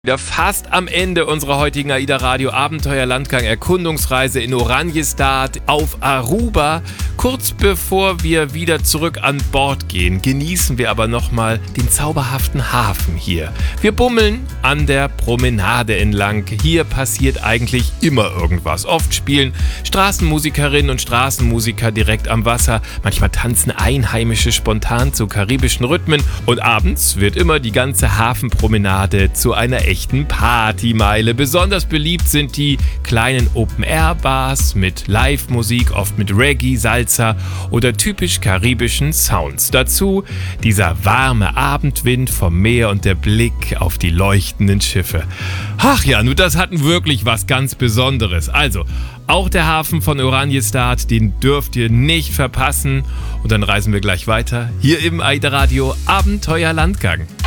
Wieder fast am Ende unserer heutigen AIDA Radio Abenteuer Landgang Erkundungsreise in Oranjestad auf Aruba. Kurz bevor wir wieder zurück an Bord gehen, genießen wir aber nochmal den zauberhaften Hafen hier. Wir bummeln an der Promenade entlang. Hier passiert eigentlich immer irgendwas. Oft spielen Straßenmusikerinnen und Straßenmusiker direkt am Wasser. Manchmal tanzen Einheimische spontan zu karibischen Rhythmen. Und abends wird immer die ganze Hafenpromenade zu einer echten Partymeile. Besonders beliebt sind die kleinen Open-Air-Bars mit Live-Musik, oft mit Reggae, Salsa oder typisch karibischen Sounds. Dazu dieser warme Abendwind vom Meer und der Blick auf die leuchtenden Schiffe. Ach ja, nun das hatten wirklich was ganz Besonderes. Also, auch der Hafen von Oranjestad, den dürft ihr nicht verpassen. Und dann reisen wir gleich weiter hier im AIDA Radio Abenteuer Landgang.